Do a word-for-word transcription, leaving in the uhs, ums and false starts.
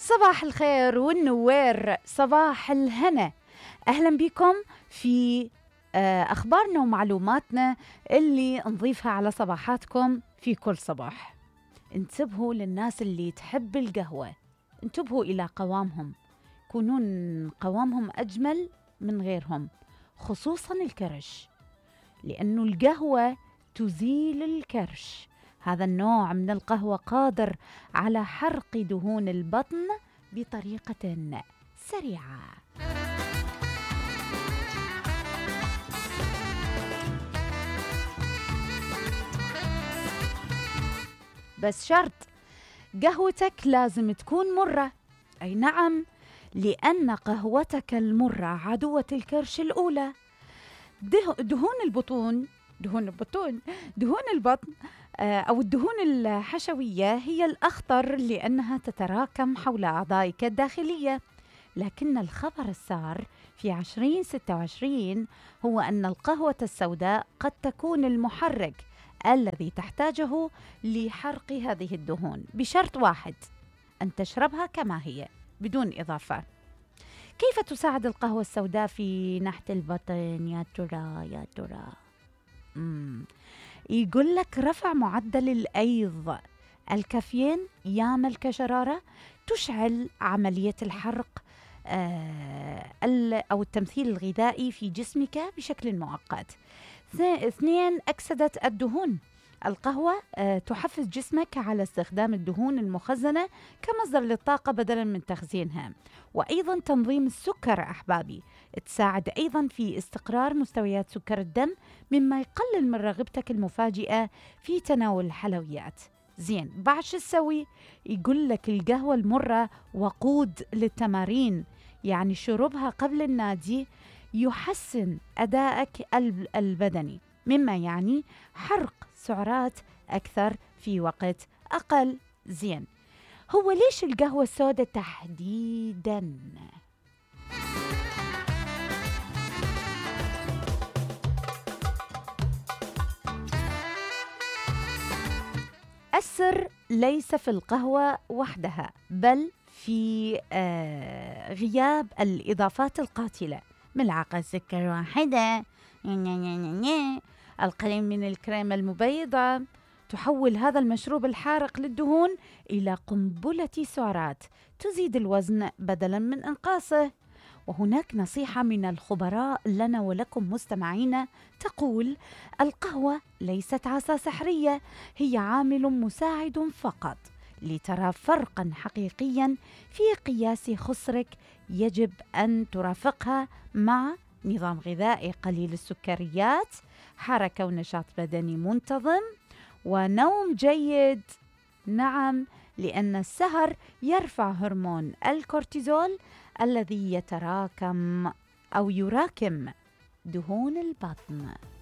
صباح الخير والنوير، صباح الهنا. أهلا بكم في أخبارنا ومعلوماتنا اللي نضيفها على صباحاتكم في كل صباح. انتبهوا للناس اللي تحب القهوة، انتبهوا إلى قوامهم، كونون قوامهم أجمل من غيرهم، خصوصا الكرش، لأنه القهوة تزيل الكرش. هذا النوع من القهوة قادر على حرق دهون البطن بطريقة سريعة. بس شرط، قهوتك لازم تكون مرة. أي نعم، لأن قهوتك المرة عدوة الكرش الأولى. ده دهون البطون دهون البطون دهون البطن أو الدهون الحشوية هي الأخطر، لأنها تتراكم حول أعضائك الداخلية. لكن الخبر السار في عشرين ستة وعشرين هو أن القهوة السوداء قد تكون المحرك الذي تحتاجه لحرق هذه الدهون، بشرط واحد: أن تشربها كما هي بدون إضافة. كيف تساعد القهوة السوداء في نحت البطن يا ترى يا ترى؟ مم. يقول لك رفع معدل الأيض. الكافيين يعمل كشرارة تشعل عملية الحرق آه أو التمثيل الغذائي في جسمك بشكل مؤقت. اثنين، أكسدة الدهون. القهوة آه تحفز جسمك على استخدام الدهون المخزنة كمصدر للطاقة بدلا من تخزينها. وأيضا تنظيم السكر أحبابي، تساعد أيضا في استقرار مستويات سكر الدم، مما يقلل من رغبتك المفاجئة في تناول الحلويات. زين، بعد شو تسوي؟ يقول لك القهوة المرة وقود للتمارين، يعني شربها قبل النادي يحسن أدائك البدني، مما يعني حرق سعرات أكثر في وقت أقل. زين، هو ليش القهوة السوداء تحديداً؟ السر ليس في القهوة وحدها، بل في آه غياب الإضافات القاتلة. ملعقة سكر واحدة، القليل من الكريمة المبيضة، تحول هذا المشروب الحارق للدهون إلى قنبلة سعرات تزيد الوزن بدلاً من إنقاصه. وهناك نصيحة من الخبراء لنا ولكم مستمعين تقول: القهوة ليست عصا سحرية، هي عامل مساعد فقط. لترى فرقاً حقيقياً في قياس خسرك، يجب أن ترافقها مع نظام غذائي قليل السكريات، حركة ونشاط بدني منتظم، ونوم جيد. نعم، لأن السهر يرفع هرمون الكورتيزول الذي يتراكم أو يراكم دهون البطن.